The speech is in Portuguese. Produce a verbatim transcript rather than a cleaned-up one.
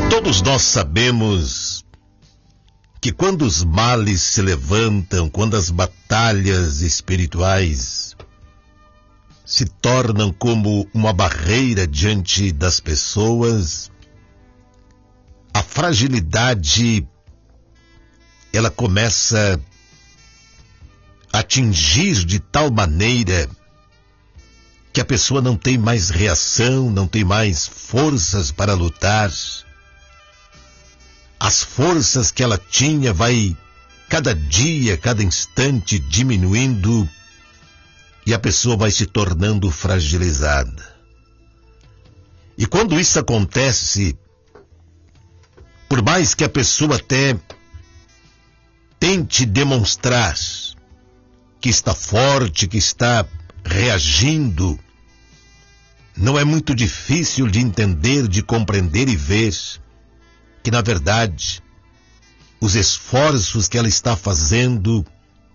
Todos nós sabemos que quando os males se levantam, quando as batalhas espirituais se tornam como uma barreira diante das pessoas, a fragilidade, ela começa a atingir de tal maneira que a pessoa não tem mais reação, não tem mais forças para lutar. As forças que ela tinha vai cada dia, cada instante diminuindo e a pessoa vai se tornando fragilizada. E quando isso acontece, por mais que a pessoa até tente demonstrar que está forte, que está reagindo, não é muito difícil de entender, de compreender e ver que, na verdade, os esforços que ela está fazendo